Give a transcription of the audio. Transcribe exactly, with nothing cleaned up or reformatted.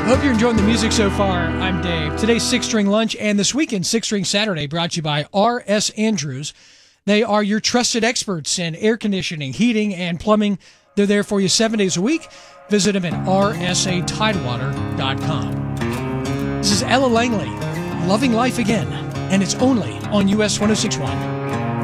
Hope you're enjoying the music so far. I'm Dave. Today's Six String Lunch and this weekend Six String Saturday brought to you by R S. Andrews. They are your trusted experts in air conditioning, heating, and plumbing. They're there for you seven days a week. Visit them at r s a tidewater dot com. This is Ella Langley, Loving Life Again, and it's only on U S one oh six point one.